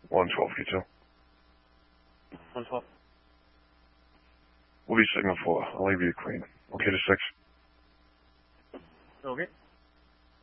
112, you too. 112. We'll be signal 4. I'll leave you clean. Okay to 6. Okay.